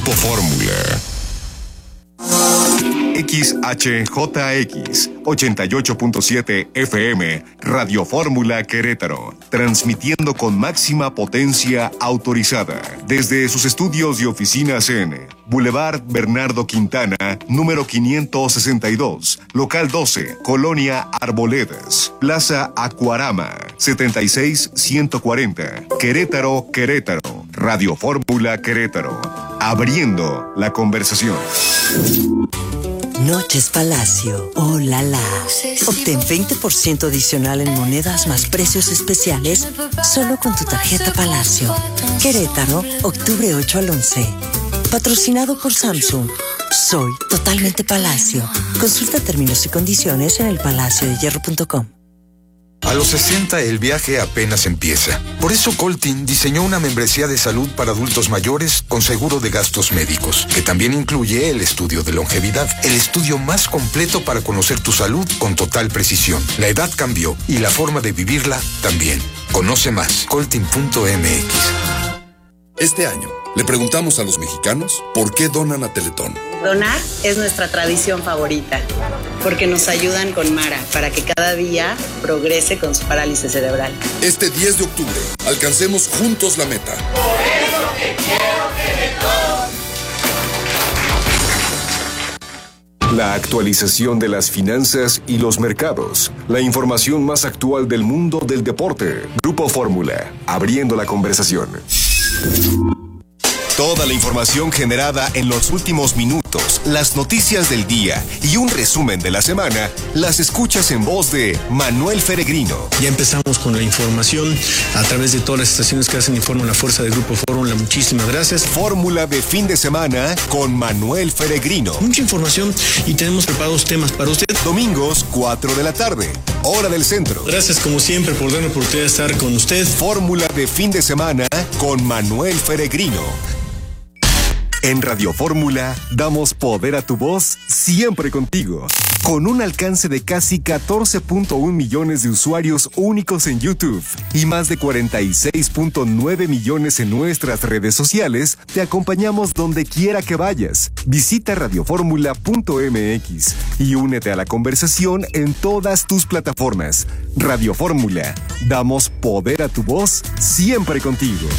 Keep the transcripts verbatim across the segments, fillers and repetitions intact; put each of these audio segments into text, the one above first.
Grupo Fórmula. X H J X ochenta y ocho punto siete F M, Radio Fórmula Querétaro, transmitiendo con máxima potencia autorizada desde sus estudios y oficinas en Boulevard Bernardo Quintana, número quinientos sesenta y dos, local doce, Colonia Arboledas, Plaza Acuarama, setenta y seis ciento cuarenta, Querétaro, Querétaro, Radio Fórmula Querétaro, abriendo la conversación. Noches Palacio, oh la la. Obtén veinte por ciento adicional en monedas más precios especiales solo con tu tarjeta Palacio. Querétaro, octubre ocho al once. Patrocinado por Samsung. Soy totalmente Palacio. Consulta términos y condiciones en el palacio de hierro punto com. A los sesenta el viaje apenas empieza. Por eso Coltin diseñó una membresía de salud para adultos mayores con seguro de gastos médicos, que también incluye el estudio de longevidad, el estudio más completo para conocer tu salud con total precisión. La edad cambió y la forma de vivirla también. Conoce más, coltin punto m x. Este año le preguntamos a los mexicanos por qué donan a Teletón. Donar es nuestra tradición favorita, porque nos ayudan con Mara para que cada día progrese con su parálisis cerebral. Este diez de octubre, alcancemos juntos la meta. Por eso te quiero, Teletón. La actualización de las finanzas y los mercados. La información más actual del mundo del deporte. Grupo Fórmula, abriendo la conversación. Toda la información generada en los últimos minutos, las noticias del día y un resumen de la semana, las escuchas en voz de Manuel Feregrino. Ya empezamos con la información a través de todas las estaciones que hacen Informe La Fuerza del Grupo Fórmula. Muchísimas gracias. Fórmula de fin de semana con Manuel Feregrino. Mucha información y tenemos preparados temas para usted. Domingos, cuatro de la tarde, hora del centro. Gracias como siempre por darme la oportunidad de estar con usted. Fórmula de fin de semana con Manuel Feregrino. En Radio Fórmula damos poder a tu voz siempre contigo. Con un alcance de casi catorce punto uno millones de usuarios únicos en YouTube y más de cuarenta y seis punto nueve millones en nuestras redes sociales, te acompañamos donde quiera que vayas. Visita radio fórmula punto m x y únete a la conversación en todas tus plataformas. Radio Fórmula, damos poder a tu voz siempre contigo.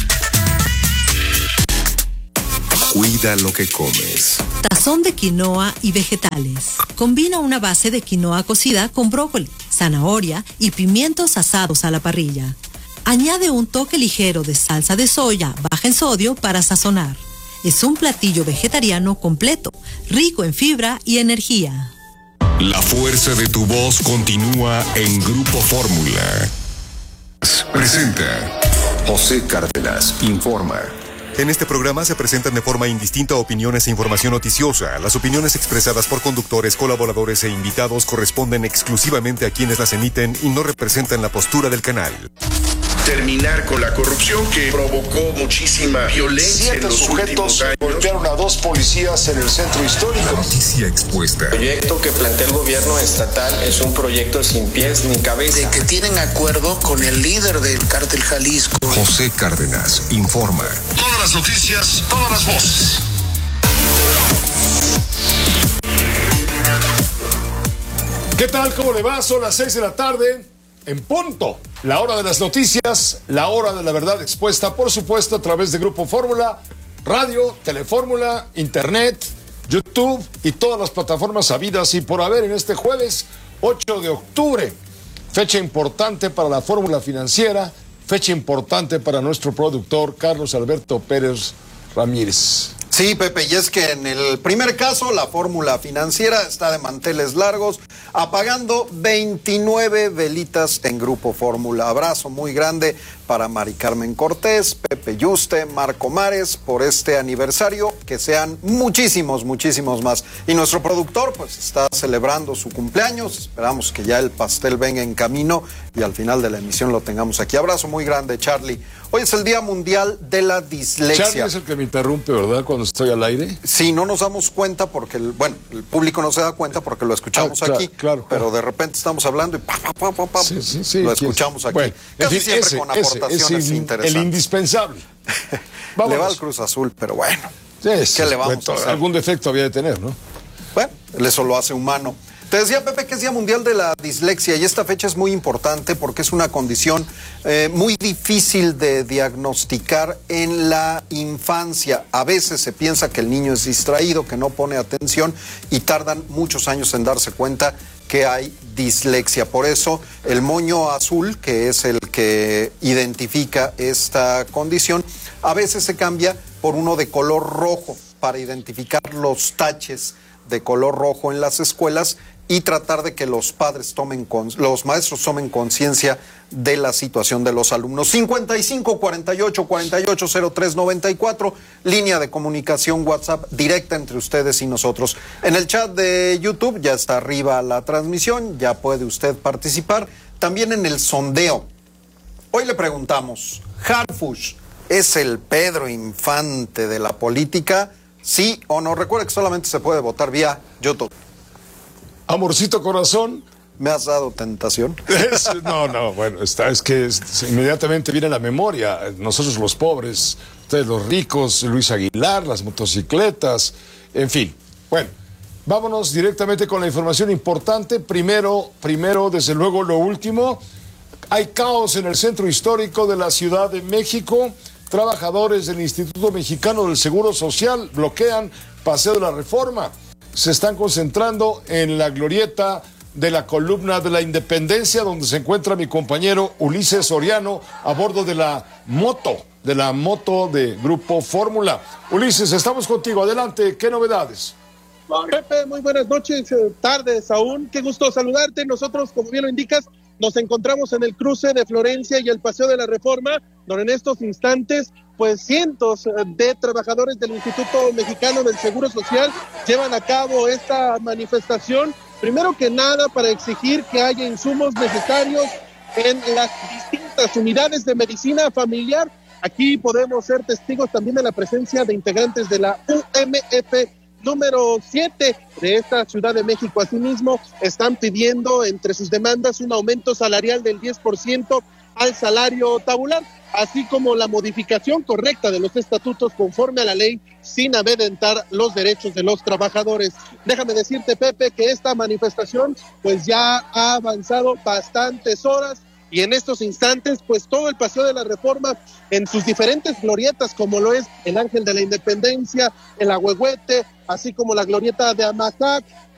Cuida lo que comes. Tazón de quinoa y vegetales. Combina una base de quinoa cocida con brócoli, zanahoria y pimientos asados a la parrilla. Añade un toque ligero de salsa de soya baja en sodio para sazonar. Es un platillo vegetariano completo, rico en fibra y energía. La fuerza de tu voz continúa en Grupo Fórmula. Presenta José Cárdenas informa. En este programa se presentan de forma indistinta opiniones e información noticiosa. Las opiniones expresadas por conductores, colaboradores e invitados corresponden exclusivamente a quienes las emiten y no representan la postura del canal. Terminar con la corrupción que provocó muchísima violencia. Siete en los sujetos golpearon a dos policías en el centro histórico. Noticia expuesta. El proyecto que plantea el gobierno estatal es un proyecto sin pies ni cabeza. De que tienen acuerdo con el líder del cártel Jalisco. José Cárdenas informa. Todas las noticias, todas las voces. ¿Qué tal? ¿Cómo le va? Son las seis de la tarde. En punto, la hora de las noticias, la hora de la verdad expuesta, por supuesto, a través de Grupo Fórmula, radio, Telefórmula, internet, YouTube y todas las plataformas habidas y por haber en este jueves ocho de octubre. Fecha importante para la fórmula financiera, fecha importante para nuestro productor Carlos Alberto Pérez Ramírez. Sí, Pepe, y es que en el primer caso la fórmula financiera está de manteles largos, apagando veintinueve velitas en Grupo Fórmula. Abrazo muy grande para Mari Carmen Cortés, Pepe Yuste, Marco Mares, por este aniversario, que sean muchísimos, muchísimos más. Y nuestro productor, pues, está celebrando su cumpleaños, esperamos que ya el pastel venga en camino y al final de la emisión lo tengamos aquí. Abrazo muy grande, Charlie. Hoy es el Día Mundial de la Dislexia. Charlie es el que me interrumpe, ¿verdad?, cuando estoy al aire. Sí, no nos damos cuenta porque, el, bueno, el público no se da cuenta porque lo escuchamos ah, claro, aquí, claro, pero de repente estamos hablando y pa, pa, pa, pa, pa, sí, sí, sí, lo escuchamos sí, aquí. Bueno, Casi en fin, siempre ese, con aportaciones ese, ese, interesantes. El indispensable. Le va al Cruz Azul, pero bueno. Sí, sí, ¿Qué le vamos bueno, a hacer? Algún defecto había de tener, ¿no? Bueno, eso lo hace humano. Te decía, Pepe, que es Día Mundial de la Dislexia y esta fecha es muy importante porque es una condición eh, muy difícil de diagnosticar en la infancia. A veces se piensa que el niño es distraído, que no pone atención y tardan muchos años en darse cuenta que hay dislexia. Por eso el moño azul, que es el que identifica esta condición, a veces se cambia por uno de color rojo para identificar los taches de color rojo en las escuelas y tratar de que los padres tomen, con, los maestros tomen conciencia de la situación de los alumnos. cincuenta y cinco, cuarenta y ocho, cuarenta y ocho, cero tres, noventa y cuatro, línea de comunicación WhatsApp directa entre ustedes y nosotros. En el chat de YouTube ya está arriba la transmisión, ya puede usted participar. También en el sondeo. Hoy le preguntamos, ¿Harfuch es el Pedro Infante de la política? ¿Sí o no? Recuerde que solamente se puede votar vía YouTube. Amorcito corazón. ¿Me has dado tentación? Es, no, no, bueno, está, es que es, inmediatamente viene a la memoria. Nosotros los pobres, ustedes los ricos, Luis Aguilar, las motocicletas, en fin. Bueno, vámonos directamente con la información importante. Primero, primero, desde luego, lo último. Hay caos en el centro histórico de la Ciudad de México. Trabajadores del Instituto Mexicano del Seguro Social bloquean Paseo de la Reforma. Se están concentrando en la glorieta de la Columna de la Independencia, donde se encuentra mi compañero Ulises Soriano a bordo de la moto, de la moto de Grupo Fórmula. Ulises, estamos contigo. Adelante, ¿qué novedades? Pepe, muy buenas noches, tardes aún. Qué gusto saludarte. Nosotros, como bien lo indicas, nos encontramos en el cruce de Florencia y el Paseo de la Reforma, donde en estos instantes, pues cientos de trabajadores del Instituto Mexicano del Seguro Social llevan a cabo esta manifestación, primero que nada para exigir que haya insumos necesarios en las distintas unidades de medicina familiar. Aquí podemos ser testigos también de la presencia de integrantes de la U M F número siete de esta Ciudad de México. Asimismo, están pidiendo entre sus demandas un aumento salarial del diez por ciento al salario tabular, así como la modificación correcta de los estatutos conforme a la ley sin amedrentar los derechos de los trabajadores. Déjame decirte, Pepe, que esta manifestación pues ya ha avanzado bastantes horas y en estos instantes pues todo el Paseo de la Reforma en sus diferentes glorietas, como lo es el Ángel de la Independencia, el Ahuehuete, así como la glorieta de Amajac,